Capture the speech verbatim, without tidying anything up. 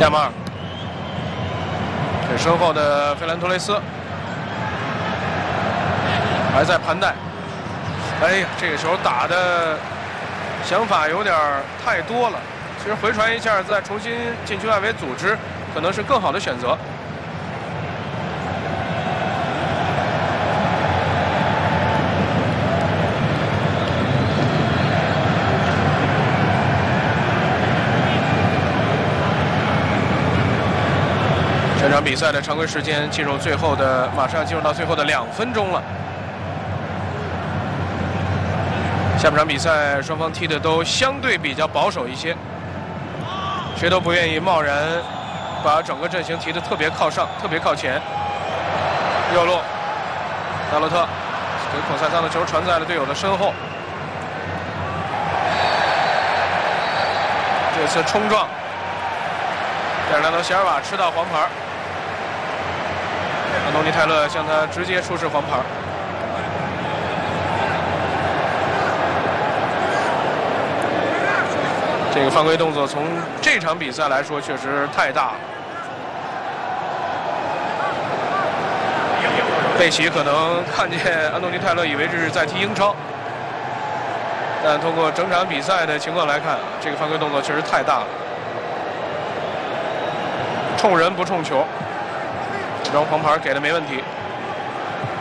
亚马尔，这身后的费兰托雷斯还在盘带。哎呀，这个球打的想法有点太多了。其实回传一下，再重新禁区外围组织，可能是更好的选择。这场比赛的常规时间进入最后的，马上进入到最后的两分钟了。下半场比赛双方踢的都相对比较保守一些，谁都不愿意贸然把整个阵型提得特别靠上、特别靠前。右路，达洛特给孔塞桑的球传在了队友的身后。这次冲撞，费尔南多·席尔瓦吃到黄牌。安东尼·泰勒向他直接出示黄牌。这个犯规动作从这场比赛来说确实太大了。贝奇可能看见安东尼·泰勒，以为这是在踢英超，但通过整场比赛的情况来看，这个犯规动作确实太大了，冲人不冲球。这张黄牌给的没问题。